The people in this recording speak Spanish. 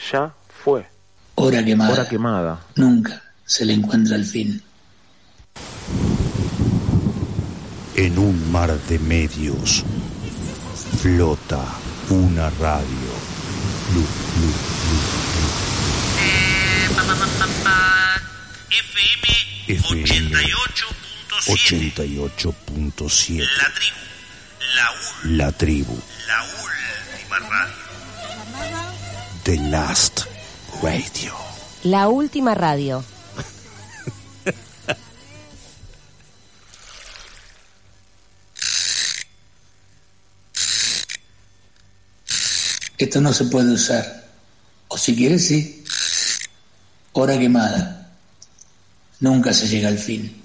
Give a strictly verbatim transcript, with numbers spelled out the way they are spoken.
ya fue. Hora quemada. Hora quemada. Nunca se le encuentra el fin. En un mar de medios flota una radio. Luz, luz, luz, luz. Eh, pa, pa, pa, pa, pa. F M ochenta y ocho punto siete. La tribu. La, ul- La tribu. la última radio. The Last Radio. La última radio. Esto no se puede usar. O si quieres, sí. Hora quemada. Nunca se llega al fin.